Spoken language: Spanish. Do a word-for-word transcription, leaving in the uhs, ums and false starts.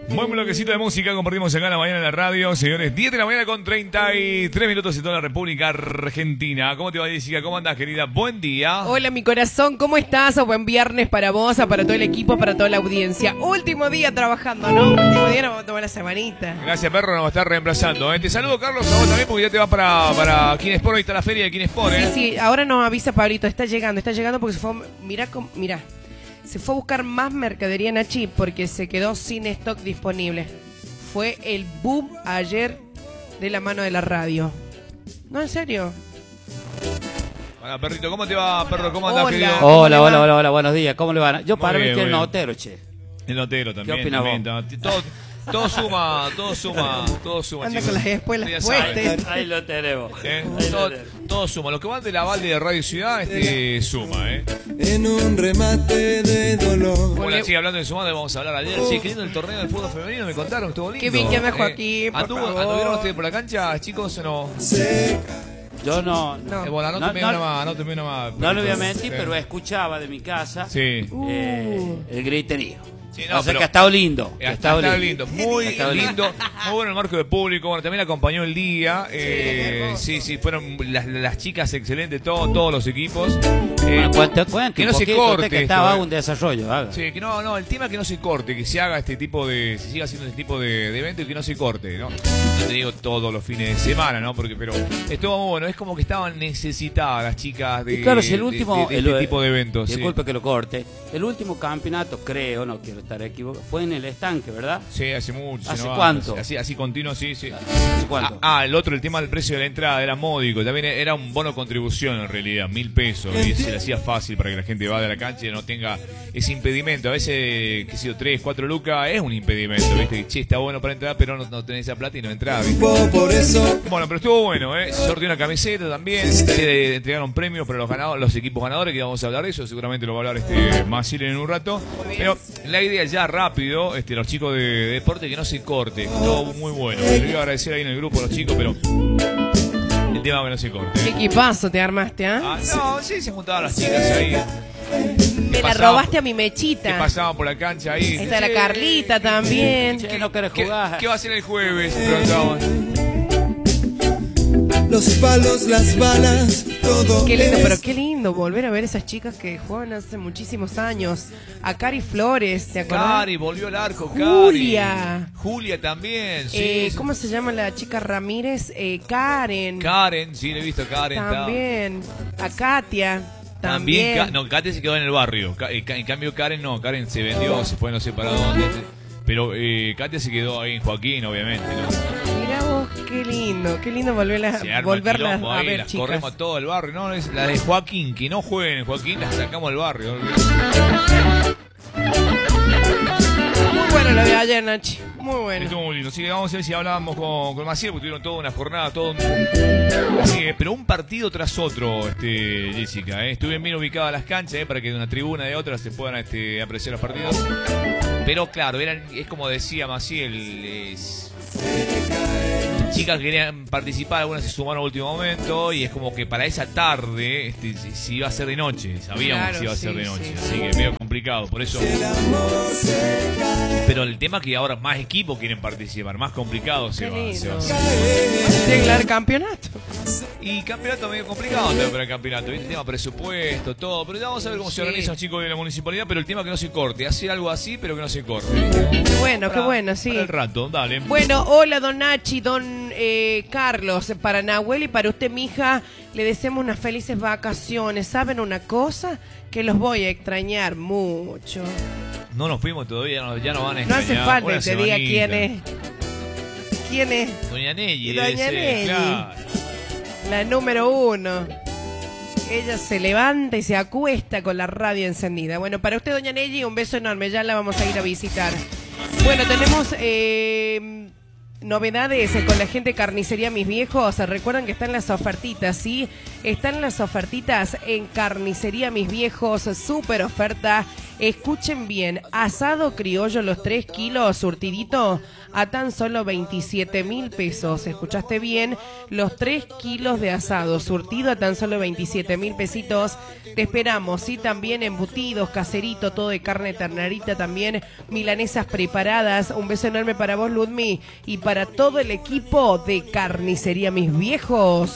Buen bloquecito de música compartimos acá en la mañana en la radio, señores. diez de la mañana con treinta y tres minutos en toda la República Argentina. ¿Cómo te va, Jessica? ¿Cómo andás, querida? Buen día. Hola, mi corazón, ¿cómo estás? O buen viernes para vos, para todo el equipo, para toda la audiencia. Último día trabajando, ¿no? Último día, nos vamos a tomar la semanita. Gracias, perro, nos va a estar reemplazando. ¿eh? Te saludo, Carlos, a vos también, porque ya te vas para, para Kinesport. Ahí está la feria de Kinesport, ¿eh? Sí, sí, ahora nos avisa Pablito, está llegando, está llegando porque se fue, mirá, mirá, se fue a buscar más mercadería, Nachi, porque se quedó sin stock disponible. Fue el boom ayer de la mano de la radio. No, en serio. Hola, perrito, ¿cómo te va, perro? ¿Cómo andás, Hola. querido? Hola, hola, hola, hola, buenos días. ¿Cómo le van? Yo Muy para mí bien, que el muy bien. notero, che. El notero también. ¿Qué opinas también, Todo, todo suma, todo suma, todo suma, Anda chicos. con las espuelas Ya puestas. saben, Ahí lo tenemos. ¿eh? Ahí lo todo, tenemos. todo suma. Lo que van de la Valde de Radio Ciudad, este, suma, ¿eh? En un remate de dolor. Bueno, sí, hablando de sumar, vamos a hablar ayer. Sí, qué lindo el torneo del fútbol femenino, me contaron, estuvo lindo. Qué bien que anda Joaquín, por ¿anduvo- favor. ¿Anduvieron ustedes por la cancha, chicos, o no? Yo no, No. Eh, bueno, no, No, tomé no. una más, no tomé una más. no le voy a mentir, Sí. pero escuchaba de mi casa Sí. eh, el griterío. Sí, no, o sea pero- que ha estado lindo. que Ha ha estado estado lindo, muy Ha estado lindo, muy bueno el marco de público. Bueno, también acompañó el día. Eh, hermoso. sí, sí, fueron las, las chicas excelentes, todo, todos los equipos. Eh, Bueno, cuente, cuente que un no se poquito, corte usted que esto, estaba eh. un desarrollo, haga. Sí, que no, no, el tema es que no se corte, que se haga este tipo de, se siga haciendo este tipo de, de evento y que no se corte, ¿no? No te digo todos los fines de semana, ¿no? Porque, pero estuvo muy bueno, es como que estaban necesitadas las chicas de, Y claro, si el de- último, de, de el- este tipo de eventos. sí. disculpe que lo corte, el último campeonato, creo, no quiero estar equivocado, fue en el estanque, ¿verdad? Sí, hace mucho. ¿Hace si no, cuánto? Así, así continuo, sí, sí. ¿Hace cuánto? Ah, ah, el otro, el tema del precio de la entrada era módico. También era un bono contribución en realidad, mil pesos. Y se le hacía fácil para que la gente vaya a la cancha y no tenga ese impedimento. A veces, qué sé yo, tres, cuatro lucas es un impedimento, ¿viste? Que, che, está bueno para entrar, pero no, no tenés esa plata y no entrás, ¿viste? Por eso Bueno, pero estuvo bueno, ¿eh? Se sorteó una camiseta también. Se entregaron premios para los ganadores, los equipos ganadores, que vamos a hablar de eso. Seguramente lo va a hablar este Masil en un rato. Pero la idea ya rápido, este, los chicos de, de deporte, que no se corte. Estuvo muy bueno. Le voy a agradecer ahí en el grupo a los chicos, pero el tema es que no se corte. Qué equipazo te armaste, ¿ah? Ah, no, sí, se juntaban las chicas ahí. Me la pasaban- robaste a mi Que mechita. pasaban por la cancha ahí. Está la Che, Carlita también. Che, no querés ¿Qué, jugar. ¿Qué va a hacer el jueves? Preguntaban. los palos, las balas, todo Qué lindo, es pero qué lindo volver a ver esas chicas que jugaban hace muchísimos años. A Cari Flores, ¿te acordás? Cari, volvió al arco, Cari. Julia. Julia también, sí. Eh, sí. ¿Cómo se llama la chica Ramírez? Eh, Karen. Karen, sí, le he visto a Karen. está- También. A Katia. También, También. Ka- no, Kate se quedó en el barrio. Ka- eh, Ka- En cambio, Karen no, Karen se vendió, se fue no sé para dónde. Pero eh, Kate se quedó ahí en Joaquín, obviamente, ¿no? Mirá vos, qué lindo. Qué lindo volverla, Se arma volverlas quilombo a ahí, ver, las chicas. corremos a todo el barrio. No, es la de Joaquín, que no jueguen en Joaquín, las sacamos del barrio. Muy bueno lo de ayer, Nachi. Muy bueno. Estuvo muy lindo. Así que vamos a ver si hablábamos con, con Maciel, porque tuvieron toda una jornada, todo un... Así que, pero un partido tras otro, este, Jessica. ¿eh? Estuvieron bien ubicadas las canchas, ¿eh? Para que de una tribuna de otra se puedan este, apreciar los partidos. Pero claro, eran, es como decía Maciel, es... chicas que querían participar, algunas se sumaron a último momento y es como que para esa tarde este, si, si iba a ser de noche, sabíamos Claro, que iba a ser sí, de noche, sí, así sí. que medio complicado, por eso. Pero el tema es que ahora más equipos quieren participar, más complicado se Qué va, se va a lindo. hacer. Tiene que dar campeonato. Y campeonato medio complicado también para el campeonato, ¿viste? El tema presupuesto, todo, pero ya vamos a ver cómo se Sí. organizan los chicos de la municipalidad, pero el tema es que no se corte, hacer algo así, pero que no se corte. Qué bueno, qué Para- bueno, sí. Para el rato, dale. Bueno, hola don Nachi, don eh, Carlos, para Nahuel y para usted, mija, le deseamos unas felices vacaciones. ¿Saben una cosa? Que los voy a extrañar mucho. No nos fuimos todavía, no- ya nos van a No extrañar. hace falta Una que te diga semanita. quién es. ¿Quién es? Doña Nelly, Doña debe ser, Nelly. claro. La número uno. Ella se levanta y se acuesta con la radio encendida. Bueno, para usted, doña Nelly, un beso enorme. Ya la vamos a ir a visitar. Bueno, tenemos... eh, novedades con la gente de Carnicería Mis Viejos. Recuerden que están las ofertitas, ¿sí? Están las ofertitas en Carnicería Mis Viejos. Súper oferta. Escuchen bien. Asado criollo, los tres kilos, surtidito, a tan solo veintisiete mil pesos. ¿Escuchaste bien? Los tres kilos de asado surtido a tan solo veintisiete mil pesitos. Te esperamos, ¿sí? También embutidos, caserito, todo de carne ternarita también. Milanesas preparadas. Un beso enorme para vos, Ludmi, y para todo el equipo de Carnicería Mis Viejos.